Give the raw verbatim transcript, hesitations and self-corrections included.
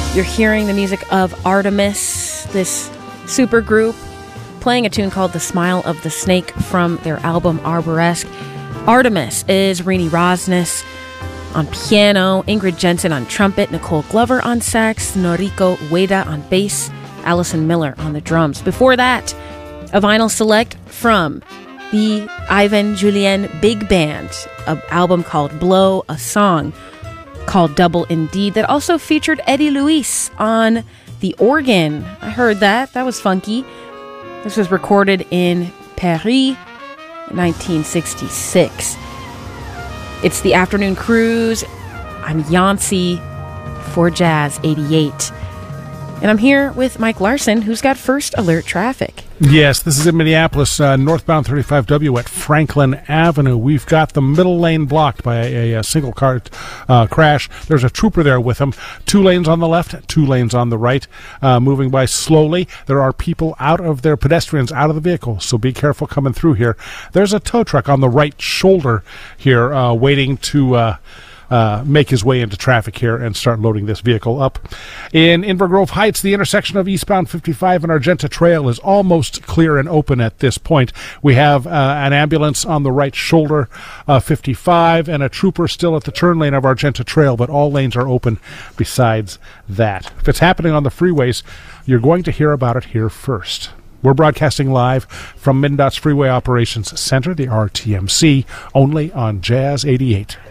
You're hearing the music of Artemis, this super group, playing a tune called The Smile of the Snake from their album Arboresque. Artemis is Rini Rosnes on piano, Ingrid Jensen on trumpet, Nicole Glover on sax, Noriko Ueda on bass, Allison Miller on the drums. Before that, a vinyl select from the Ivan Julien Big Band, an album called Blow, a song called Double Indeed that also featured Eddie Luis on the organ. I heard that. That was funky. This was recorded in Paris, nineteen sixty-six. It's the Afternoon Cruise. I'm Yancy for Jazz eighty-eight. And I'm here with Mike Larson, who's got First Alert traffic. Yes, this is in Minneapolis, uh, northbound thirty-five W at Franklin Avenue. We've got the middle lane blocked by a, a single car uh, crash. There's a trooper there with him. Two lanes on the left, two lanes on the right, uh, moving by slowly. There are people out of their pedestrians out of the vehicle, so be careful coming through here. There's a tow truck on the right shoulder here uh, waiting to... Uh, Uh, make his way into traffic here and start loading this vehicle up. In Inver Grove Heights, the intersection of eastbound fifty-five and Argenta Trail is almost clear and open at this point. We have uh, an ambulance on the right shoulder of fifty-five and a trooper still at the turn lane of Argenta Trail, but all lanes are open besides that. If it's happening on the freeways, you're going to hear about it here first. We're broadcasting live from MnDOT's Freeway Operations Center, the R T M C, only on Jazz eighty-eight.